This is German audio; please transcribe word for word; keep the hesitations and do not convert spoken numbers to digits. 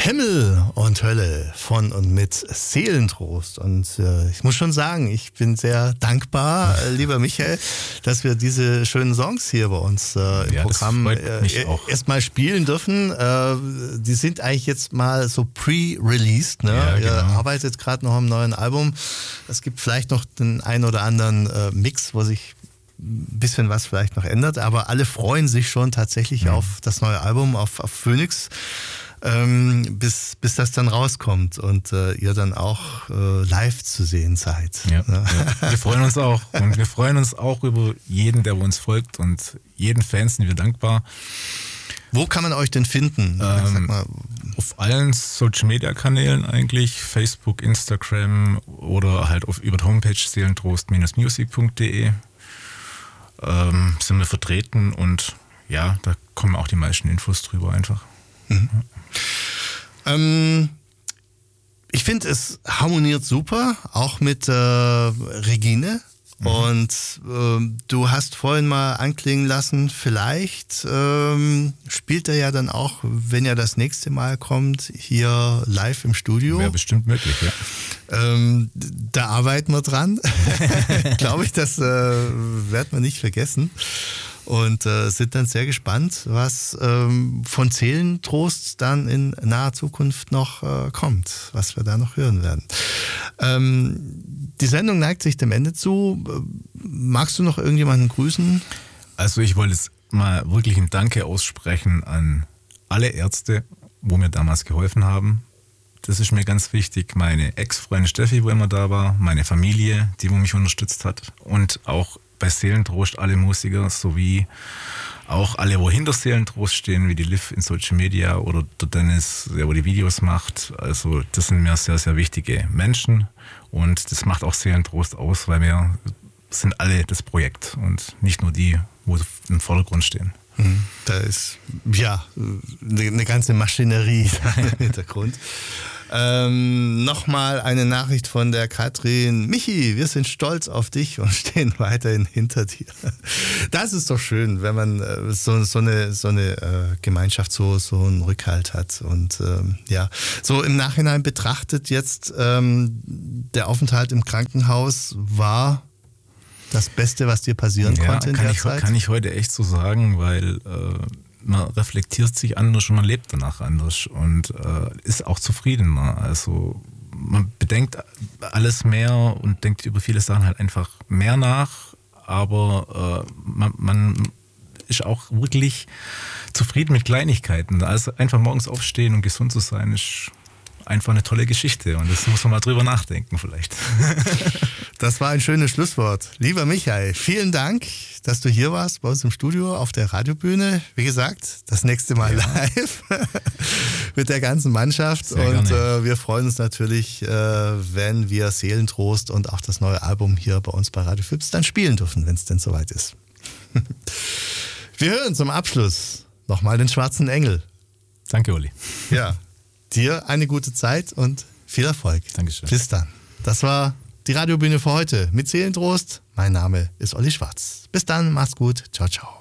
Himmel und Hölle von und mit Seelentrost. Und äh, ich muss schon sagen, ich bin sehr dankbar, äh, lieber Michael, dass wir diese schönen Songs hier bei uns äh, im ja, Programm äh, erstmal spielen dürfen. Äh, die sind eigentlich jetzt mal so pre-released. Ne? Ja, genau. Ihr arbeitet gerade noch am neuen Album. Es gibt vielleicht noch den einen oder anderen äh, Mix, wo sich ein bisschen was vielleicht noch ändert, aber alle freuen sich schon tatsächlich mhm. auf das neue Album, auf, auf Phoenix. Ähm, bis, bis das dann rauskommt und äh, ihr dann auch äh, live zu sehen seid. Ja, ja. Wir freuen uns auch und wir freuen uns auch über jeden, der uns folgt und jeden Fans sind wir dankbar. Wo kann man euch denn finden? Ähm, Sag mal. Auf allen Social-Media-Kanälen eigentlich, Facebook, Instagram oder halt auf, über die Homepage seelentrost music punkt de ähm, sind wir vertreten und ja, da kommen auch die meisten Infos drüber einfach. Mhm. Ähm, ich finde, es harmoniert super, auch mit äh, Regine. Mhm. Und äh, du hast vorhin mal anklingen lassen, vielleicht ähm, spielt er ja dann auch, wenn er das nächste Mal kommt, hier live im Studio. Wäre bestimmt möglich, ja. Ähm, da arbeiten wir dran. Glaube ich, das äh, wird man nicht vergessen. Und äh, sind dann sehr gespannt, was ähm, von Seelentrost dann in naher Zukunft noch äh, kommt, was wir da noch hören werden. Ähm, die Sendung neigt sich dem Ende zu. Magst du noch irgendjemanden grüßen? Also ich wollte jetzt mal wirklich ein Danke aussprechen an alle Ärzte, wo mir damals geholfen haben. Das ist mir ganz wichtig. Meine Ex-Freundin Steffi, wo immer da war, meine Familie, die wo mich unterstützt hat und auch bei Seelentrost alle Musiker sowie auch alle, wo hinter Seelentrost stehen, wie die Liv in Social Media oder der Dennis, der wo die Videos macht. Also das sind mir sehr, sehr wichtige Menschen und das macht auch Seelentrost aus, weil wir sind alle das Projekt und nicht nur die, wo im Vordergrund stehen. Da ist ja eine ganze Maschinerie im Hintergrund. Ähm, Nochmal eine Nachricht von der Katrin. Michi, wir sind stolz auf dich und stehen weiterhin hinter dir. Das ist doch schön, wenn man äh, so, so eine, so eine äh, Gemeinschaft, so, so einen Rückhalt hat. Und ähm, ja, so im Nachhinein betrachtet jetzt, ähm, der Aufenthalt im Krankenhaus war das Beste, was dir passieren ja, konnte in kann der ich, Zeit? Kann ich heute echt so sagen, weil äh, man reflektiert sich anders und man lebt danach anders und äh, ist auch zufriedener. Also man bedenkt alles mehr und denkt über viele Sachen halt einfach mehr nach, aber äh, man, man ist auch wirklich zufrieden mit Kleinigkeiten. Also einfach morgens aufstehen und gesund zu sein, ist einfach eine tolle Geschichte und das muss man mal drüber nachdenken vielleicht. Das war ein schönes Schlusswort. Lieber Michael, vielen Dank, dass du hier warst bei uns im Studio auf der Radiobühne. Wie gesagt, das nächste Mal ja. live mit der ganzen Mannschaft. Sehr und äh, wir freuen uns natürlich, äh, wenn wir Seelentrost und auch das neue Album hier bei uns bei Radio Fips dann spielen dürfen, wenn es denn soweit ist. Wir hören zum Abschluss nochmal den Schwarzen Engel. Danke, Uli. Ja. Dir eine gute Zeit und viel Erfolg. Dankeschön. Bis dann. Das war die Radiobühne für heute mit Seelentrost. Mein Name ist Olli Schwarz. Bis dann, mach's gut. Ciao, ciao.